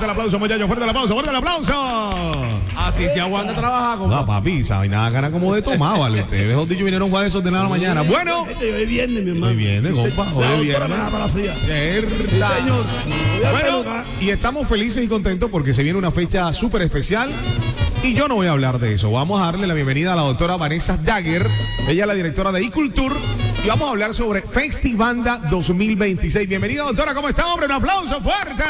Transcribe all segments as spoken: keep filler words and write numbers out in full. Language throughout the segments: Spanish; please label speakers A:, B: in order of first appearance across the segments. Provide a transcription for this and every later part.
A: Fuerte el aplauso, muchachos. Fuerte el aplauso, fuerte el aplauso.
B: Así se aguanta trabajar, compa.
A: No, papi, sabe nada gana como de tomar, ¿vale? Ustedes, mejor dicho, vinieron a jugar eso de nada a la mañana. Bueno.
C: Hoy viene, mi hermano.
A: Hoy viene, compa. Hoy viene.
C: Verdad. Señor.
A: Bueno, y estamos felices y contentos porque se viene una fecha súper especial. Y yo no voy a hablar de eso. Vamos a darle la bienvenida a la doctora Vanessa Jagger. Ella es la directora de iCulture. Y vamos a hablar sobre Festivanda dos mil veintiséis. Bienvenida, doctora. ¿Cómo está, hombre? Un aplauso fuerte.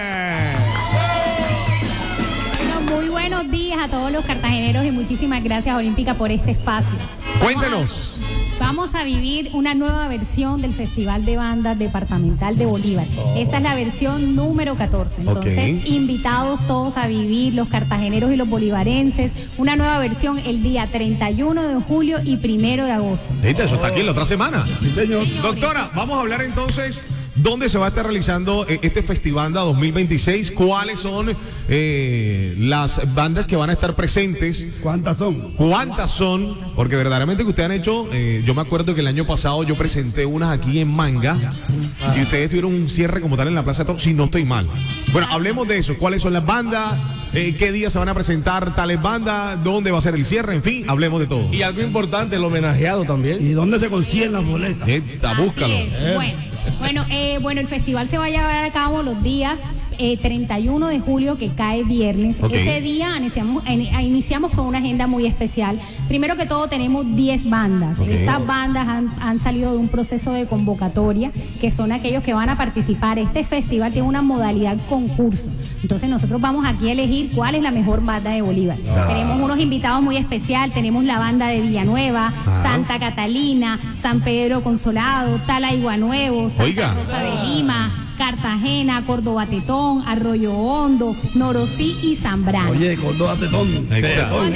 D: Bueno, muy buenos días a todos los cartageneros y muchísimas gracias, Olímpica, por este espacio.
A: Cuéntenos.
D: Vamos a vivir una nueva versión del Festival de Bandas Departamental de Bolívar. Esta es la versión número catorce. Entonces, okay, invitados todos a vivir, los cartageneros y los bolivarenses, una nueva versión el día treinta y uno de julio y primero de agosto.
A: Eso está aquí en la otra semana.
C: Sí, señor.
A: Doctora, vamos a hablar entonces dónde se va a estar realizando este Festivanda dos mil veintiséis, cuáles son eh, las bandas que van a estar presentes.
C: ¿Cuántas son?
A: ¿Cuántas son? Porque verdaderamente que ustedes han hecho, eh, yo me acuerdo que el año pasado yo presenté unas aquí en Manga y ustedes tuvieron un cierre como tal en la Plaza de Toros, si no estoy mal. Bueno, hablemos de eso, cuáles son las bandas, eh, qué días se van a presentar tales bandas, dónde va a ser el cierre, en fin, hablemos de todo.
B: Y algo importante, el homenajeado también.
C: ¿Y dónde se consiguen las boletas?
A: Esta, búscalo.
D: Eh. Bueno, bueno, eh, bueno, el festival se va a llevar a cabo los días Eh, treinta y uno de julio, que cae viernes. Okay. Ese día iniciamos, eh, iniciamos con una agenda muy especial. Primero que todo tenemos diez bandas. Okay. Estas bandas han, han salido de un proceso de convocatoria, que son aquellos que van a participar. Este festival tiene una modalidad concurso. Entonces nosotros vamos aquí a elegir cuál es la mejor banda de Bolívar. Ah. Tenemos unos invitados muy especiales. Tenemos la banda de Villanueva, ah. Santa Catalina, San Pedro Consolado, Talaigua Nuevo, Santa Oiga. Rosa de Lima, Cartagena, Córdoba Tetón, Arroyo Hondo, Norosí y Zambrano.
C: Oye, Córdoba Tetón. Tetón.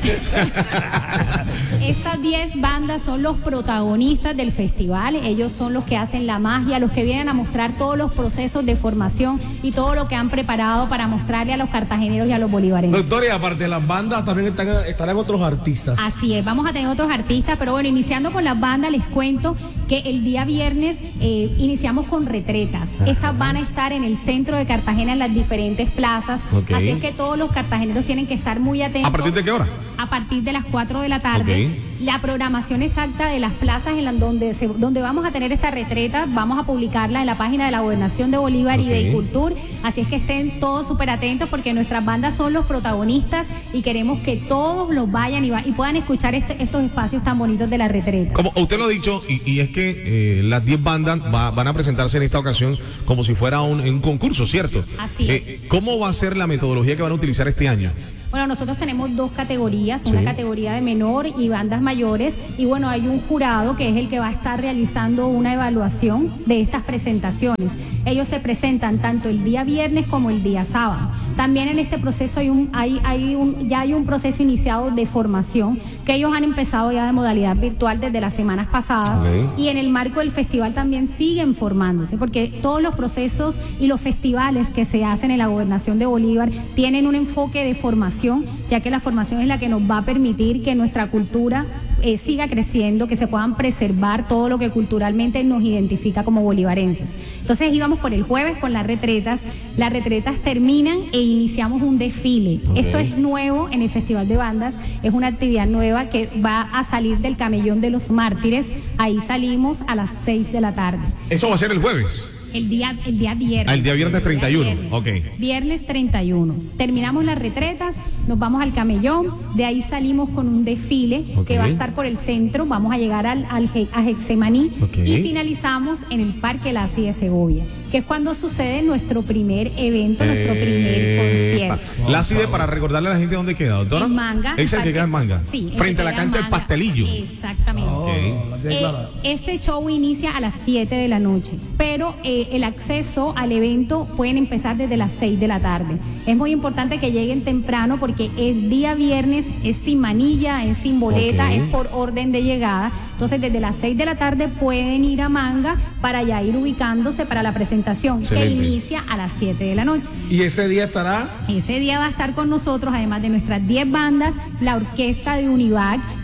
D: Estas diez bandas son los protagonistas del festival. Ellos son los que hacen la magia, los que vienen a mostrar todos los procesos de formación y todo lo que han preparado para mostrarle a los cartageneros y a los bolivarenses.
B: Doctora, y aparte de las bandas, también están, estarán otros artistas.
D: Así es, vamos a tener otros artistas, pero bueno, iniciando con las bandas, les cuento que el día viernes eh, iniciamos con retretas. Estas van a estar en el centro de Cartagena, en las diferentes plazas. Okay. Así es que todos los cartageneros tienen que estar muy atentos.
A: ¿A partir de qué hora?
D: A partir de las cuatro de la tarde.
A: Okay.
D: La programación exacta de las plazas en la, donde, se, donde vamos a tener esta retreta, vamos a publicarla en la página de la Gobernación de Bolívar, okay, y de iCulture. Así es que estén todos súper atentos porque nuestras bandas son los protagonistas y queremos que todos los vayan y, va, y puedan escuchar este, estos espacios tan bonitos de la retreta.
A: Como usted lo ha dicho, y, y es que eh, las diez bandas va, van a presentarse en esta ocasión como si fuera un, un concurso, ¿cierto?
D: Así es.
A: Eh, ¿Cómo va a ser la metodología que van a utilizar este año?
D: Bueno, nosotros tenemos dos categorías, sí, una categoría de menor y bandas mayores, y bueno, hay un jurado que es el que va a estar realizando una evaluación de estas presentaciones. Ellos se presentan tanto el día viernes como el día sábado. También en este proceso hay un, hay, hay un, ya hay un proceso iniciado de formación que ellos han empezado ya de modalidad virtual desde las semanas pasadas, okay, y en el marco del festival también siguen formándose, porque todos los procesos y los festivales que se hacen en la Gobernación de Bolívar tienen un enfoque de formación, ya que la formación es la que nos va a permitir que nuestra cultura eh, siga creciendo, que se puedan preservar todo lo que culturalmente nos identifica como bolivarenses. Entonces íbamos por el jueves con las retretas. Las retretas terminan e iniciamos un desfile. Okay. Esto es nuevo en el Festival de Bandas, es una actividad nueva que va a salir del Camellón de los Mártires. Ahí salimos a las seis de la tarde.
A: ¿Eso va a ser el jueves?
D: El día, el día viernes.
A: Ah, el día viernes treinta y uno. Viernes. Ok.
D: Viernes treinta y uno. Terminamos las retretas, nos vamos al Camellón, de ahí salimos con un desfile, okay, que va a estar por el centro, vamos a llegar al, al a Getsemaní, okay, y finalizamos en el Parque Lacy de Segovia, que es cuando sucede nuestro primer evento, eh, nuestro primer concierto.
A: Lacy, para recordarle a la gente dónde queda, doctora.
D: En Manga.
A: Es el que queda en Manga.
D: Sí.
A: Frente a la cancha del Pastelillo.
D: Exactamente.
C: Oh, okay.
D: eh, este show inicia a las siete de la noche, pero eh, el acceso al evento pueden empezar desde las seis de la tarde. Es muy importante que lleguen temprano porque el día viernes es sin manilla, es sin boleta, okay, es por orden de llegada. Entonces desde las seis de la tarde pueden ir a Manga para ya ir ubicándose para la presentación. Excelente. Que inicia a las siete de la noche.
B: ¿Y ese día estará?
D: Ese día va a estar con nosotros, además de nuestras diez bandas, la orquesta de Univac,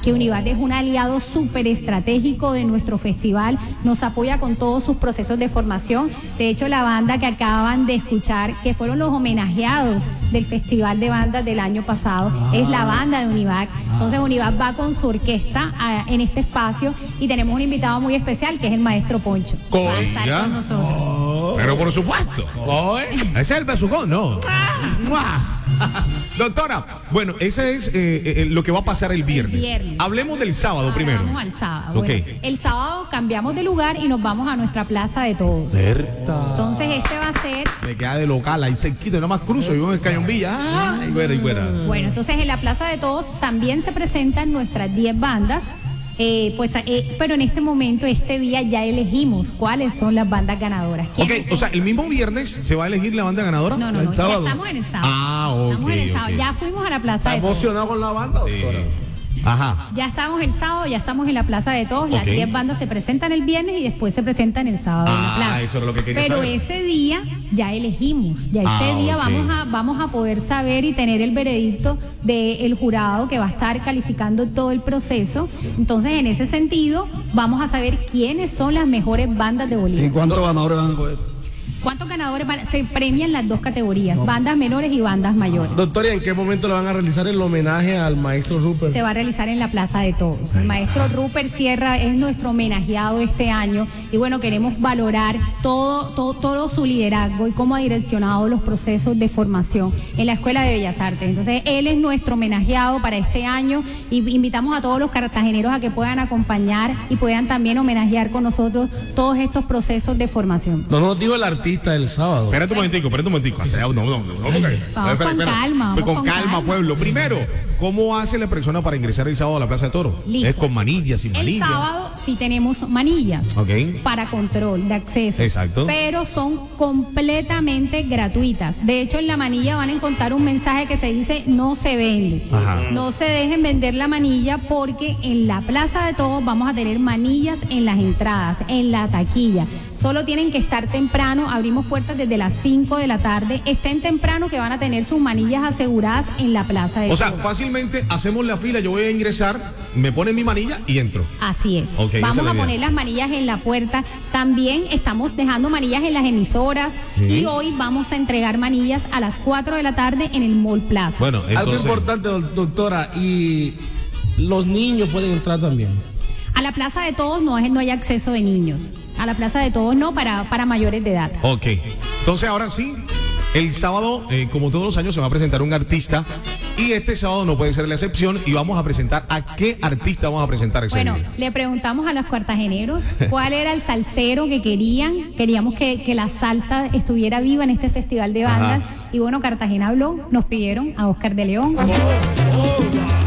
D: que Univac es un aliado súper estratégico de nuestro festival, nos apoya con todos sus procesos de formación. De hecho, la banda que acaban de escuchar, que fueron los homenajeados del Festival de Bandas del año pasado, ah. es la banda de Univac. Entonces Univac va con su orquesta a, en este espacio y tenemos un invitado muy especial que es el maestro Poncho. Va a estar con nosotros.
A: Oh. Pero por supuesto. Oh. Ese es el besucón, ¿no? Ah. Doctora, bueno, ese es eh, eh, lo que va a pasar el viernes. El viernes. Hablemos del sábado Ahora primero.
D: Vamos al sábado.
A: Okay.
D: Bueno, el sábado cambiamos de lugar y nos vamos a nuestra Plaza de Todos.
A: Berta.
D: Entonces este va a ser...
A: Me queda de local, ahí cerquito, nada más cruzo, vivo en el Cañón Villa. Ay, buena, buena.
D: Bueno, entonces en la Plaza de Todos también se presentan nuestras diez bandas. Eh, pues, eh, pero en este momento, este día ya elegimos cuáles son las bandas ganadoras.
A: Ok, o sea, el mismo viernes se va a elegir la banda ganadora.
D: No, no, no, ya estamos en el sábado.
A: Ah, ok.
D: Estamos en el sábado.
A: Okay.
D: Ya fuimos a la Plaza de Todos.
B: ¿Está emocionado con la banda, doctora?
A: Eh, Ajá.
D: Ya estamos el sábado, ya estamos en la Plaza de Todos. Las
A: okay.
D: diez bandas se presentan el viernes y después se presentan el sábado
A: ah,
D: en la plaza.
A: Eso es lo que quería
D: Pero
A: saber.
D: ese día ya elegimos. Ya ese
A: ah,
D: día
A: okay.
D: vamos a vamos a poder saber y tener el veredicto del jurado que va a estar calificando todo el proceso. Entonces, en ese sentido, vamos a saber quiénes son las mejores bandas de Bolivia.
C: ¿Y cuántos ganadores van a coger?
D: ¿Cuántos ganadores van? Se premian las dos categorías, no. bandas menores y bandas mayores.
B: Doctora, ¿y en qué momento le van a realizar el homenaje al maestro Rupert?
D: Se va a realizar en la Plaza de Todos. El maestro Rupert Sierra es nuestro homenajeado este año y bueno, queremos valorar todo, todo, todo su liderazgo y cómo ha direccionado los procesos de formación en la Escuela de Bellas Artes. Entonces, él es nuestro homenajeado para este año y invitamos a todos los cartageneros a que puedan acompañar y puedan también homenajear con nosotros todos estos procesos de formación.
B: No nos dijo el artista del sábado.
A: Espérate un momentico, espérate un momentico. No, no, no, no, okay.
D: Vamos
A: espera,
D: con
A: espera.
D: calma. Vamos
A: con,
D: con
A: calma,
D: calma,
A: pueblo. Primero, ¿cómo hace la persona para ingresar el sábado a la Plaza de Toros?
D: Listo.
A: ¿Es con manillas, sin manillas?
D: El sábado sí tenemos manillas
A: okay.
D: para control de acceso.
A: Exacto.
D: Pero son completamente gratuitas. De hecho, en la manilla van a encontrar un mensaje que se dice no se vende.
A: Ajá.
D: No se dejen vender la manilla porque en la Plaza de Todos vamos a tener manillas en las entradas, en la taquilla. Solo tienen que estar temprano, abrimos puertas desde las cinco de la tarde. Estén temprano que van a tener sus manillas aseguradas en la Plaza de Todos.
A: O sea, fácilmente hacemos la fila, yo voy a ingresar, me ponen mi manilla y entro.
D: Así es.
A: Okay,
D: vamos
A: es
D: a poner las manillas en la puerta. También estamos dejando manillas en las emisoras
A: ¿Sí?
D: y hoy vamos a entregar manillas a las cuatro de la tarde en el Mall Plaza.
A: Bueno, entonces...
B: Algo importante, doctora, y los niños pueden entrar también.
D: A la Plaza de Todos no, es, no hay acceso de niños. A la Plaza de Todos no, para, para mayores de edad.
A: Ok. Entonces ahora sí, el sábado, eh, como todos los años, se va a presentar un artista. Y este sábado no puede ser la excepción. Y vamos a presentar, ¿a qué artista vamos a presentar ese
D: Bueno,
A: día?
D: le preguntamos a los cartageneros cuál era el salsero que querían. Queríamos que, que la salsa estuviera viva en este festival de bandas. Ajá. Y bueno, Cartagena habló, nos pidieron a Oscar de León.
A: Oh, oh.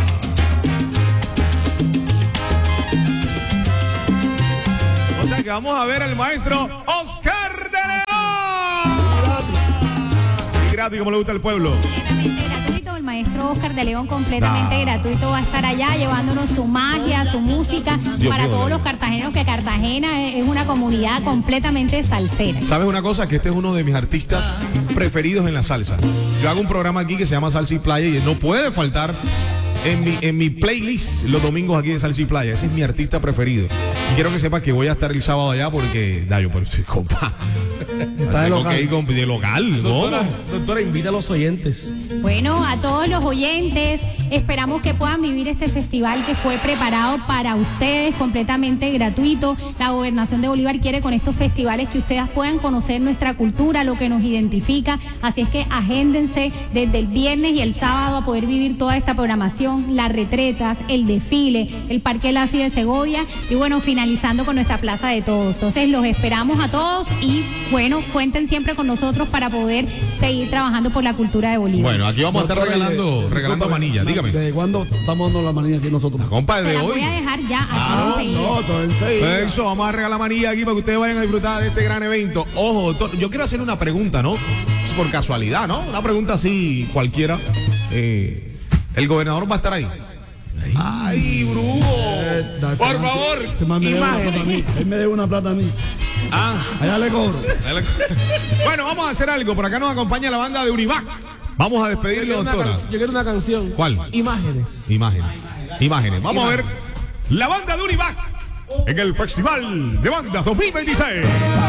A: O sea que vamos a ver al maestro Oscar de León. Y gratis, como le gusta al pueblo.
D: Gratuito, el maestro Oscar de León completamente ah. gratuito va a estar allá llevándonos su magia, su música Dios para mío, todos Dios. los cartageneros, que Cartagena es una comunidad completamente salsera.
A: ¿Sabes una cosa? Que este es uno de mis artistas preferidos en la salsa. Yo hago un programa aquí que se llama Salsa y Playa y no puede faltar en mi, en mi playlist los domingos aquí de Salsa y Playa. Ese es mi artista preferido. Y quiero que sepas que voy a estar el sábado allá porque, Dayo, pero estoy compa.
C: Está de local.
A: Que ir de local,
B: doctora,
A: ¿no?
B: Doctora, invita a los oyentes.
D: Bueno, a todos los oyentes, esperamos que puedan vivir este festival que fue preparado para ustedes, completamente gratuito. La Gobernación de Bolívar quiere con estos festivales que ustedes puedan conocer nuestra cultura, lo que nos identifica. Así es que agéndense desde el viernes y el sábado a poder vivir toda esta programación, las retretas, el desfile, el Parque Lazi de Segovia y bueno, finalizando con nuestra Plaza de Todos. Entonces los esperamos a todos y bueno, cuenten siempre con nosotros para poder seguir trabajando por la cultura de Bolívar.
A: Bueno, aquí vamos Doctora, a estar regalando, de, regalando manillas, dígame.
C: ¿Desde cuándo estamos dando la manilla aquí nosotros?
A: La compa,
D: Se
A: de
D: la
A: hoy.
D: voy a dejar ya aquí
A: ah,
D: enseguida.
C: No, todo enseguida.
A: Eso, vamos a regalar manillas aquí para que ustedes vayan a disfrutar de este gran evento. Ojo, doctor, yo quiero hacer una pregunta, ¿no? Por casualidad, ¿no? Una pregunta así cualquiera. Eh, ¿El gobernador va a estar ahí? ¡Ay, brujo! Eh, da, por favor, imágenes.
C: Él me debe una plata a mí.
A: Ah,
C: allá le cobro.
A: Bueno, vamos a hacer algo. Por acá nos acompaña la banda de Univac. Vamos a despedirle,
B: yo
A: doctora.
B: Yo quiero una canción.
A: ¿Cuál?
B: Imágenes.
A: Imágenes. Imágenes. Vamos a ver la banda de Univac en el Festival de Bandas dos mil veintiséis.